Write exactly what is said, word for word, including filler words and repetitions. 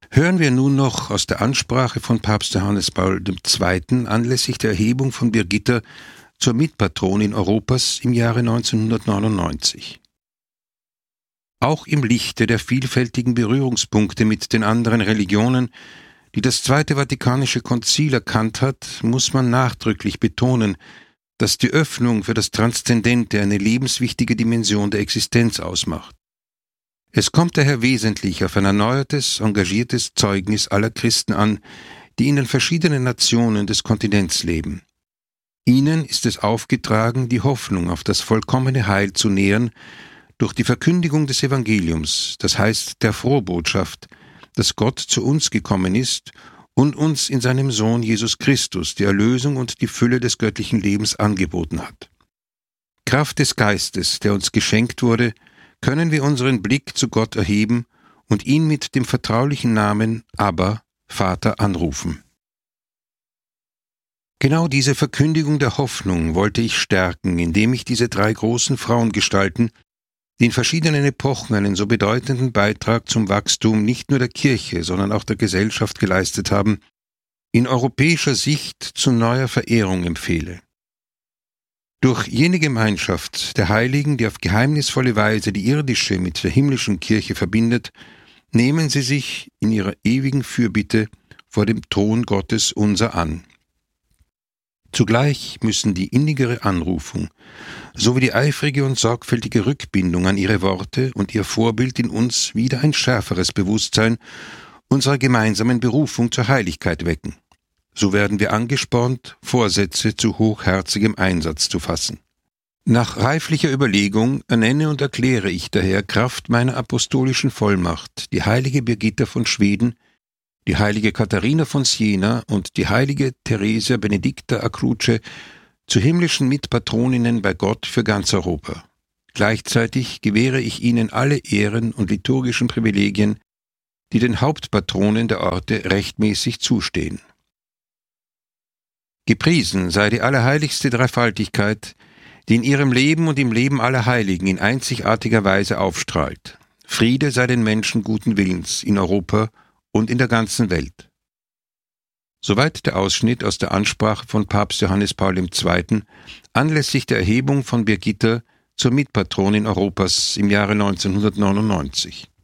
Hören wir nun noch aus der Ansprache von Papst Johannes Paul der Zweite. anlässlich der Erhebung von Birgitta zur Mitpatronin Europas im Jahre neunzehnhundertneunundneunzig. Auch im Lichte der vielfältigen Berührungspunkte mit den anderen Religionen, die das Zweite Vatikanische Konzil erkannt hat, muss man nachdrücklich betonen, dass die Öffnung für das Transzendente eine lebenswichtige Dimension der Existenz ausmacht. Es kommt daher wesentlich auf ein erneuertes, engagiertes Zeugnis aller Christen an, die in den verschiedenen Nationen des Kontinents leben. Ihnen ist es aufgetragen, die Hoffnung auf das vollkommene Heil zu nähern, durch die Verkündigung des Evangeliums, das heißt der Frohbotschaft, dass Gott zu uns gekommen ist und uns in seinem Sohn Jesus Christus die Erlösung und die Fülle des göttlichen Lebens angeboten hat. Kraft des Geistes, der uns geschenkt wurde, können wir unseren Blick zu Gott erheben und ihn mit dem vertraulichen Namen Abba, Vater, anrufen. Genau diese Verkündigung der Hoffnung wollte ich stärken, indem ich diese drei großen Frauengestalten, die in verschiedenen Epochen einen so bedeutenden Beitrag zum Wachstum nicht nur der Kirche, sondern auch der Gesellschaft geleistet haben, in europäischer Sicht zu neuer Verehrung empfehle. Durch jene Gemeinschaft der Heiligen, die auf geheimnisvolle Weise die irdische mit der himmlischen Kirche verbindet, nehmen sie sich in ihrer ewigen Fürbitte vor dem Thron Gottes unser an. Zugleich müssen die innigere Anrufung sowie die eifrige und sorgfältige Rückbindung an ihre Worte und ihr Vorbild in uns wieder ein schärferes Bewusstsein unserer gemeinsamen Berufung zur Heiligkeit wecken. So werden wir angespornt, Vorsätze zu hochherzigem Einsatz zu fassen. Nach reiflicher Überlegung ernenne und erkläre ich daher Kraft meiner apostolischen Vollmacht die heilige Birgitta von Schweden, die heilige Katharina von Siena und die heilige Theresia Benedicta a Croce zu himmlischen Mitpatroninnen bei Gott für ganz Europa. Gleichzeitig gewähre ich ihnen alle Ehren und liturgischen Privilegien, die den Hauptpatronen der Orte rechtmäßig zustehen. Gepriesen sei die allerheiligste Dreifaltigkeit, die in ihrem Leben und im Leben aller Heiligen in einzigartiger Weise aufstrahlt. Friede sei den Menschen guten Willens in Europa und in der ganzen Welt. Soweit der Ausschnitt aus der Ansprache von Papst Johannes Paul der Zweite. anlässlich der Erhebung von Birgitta zur Mitpatronin Europas im Jahre neunzehnhundertneunundneunzig.